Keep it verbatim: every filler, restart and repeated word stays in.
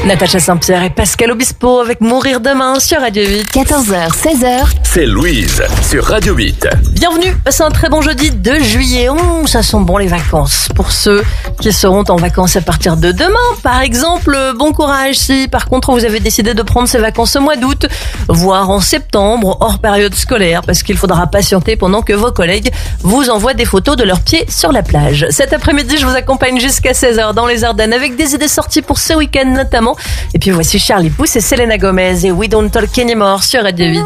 Natacha Saint-Pierre et Pascal Obispo avec Mourir demain sur Radio huit. quatorze heures, seize heures. C'est Louise sur Radio huit. Bienvenue, passez un très bon jeudi deux juillet. Oh, ça sent bon les vacances. Pour ceux qui seront en vacances à partir de demain, par exemple, bon courage si par contre vous avez décidé de prendre ces vacances au mois d'août, voire en septembre, hors période scolaire, parce qu'il faudra patienter pendant que vos collègues vous envoient des photos de leurs pieds sur la plage. Cet après-midi, je vous accompagne jusqu'à seize heures dans les Ardennes avec des idées sorties pour ce week-end notamment. Et puis voici Charlie Puth et Selena Gomez et We Don't Talk Anymore sur Radio huit.